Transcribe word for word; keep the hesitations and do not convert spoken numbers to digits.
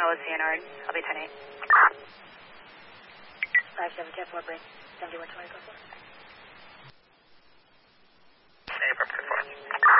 Bravo, C N R. I'll be ten eight. five seven ten four, break. seventy-one twenty, go for it.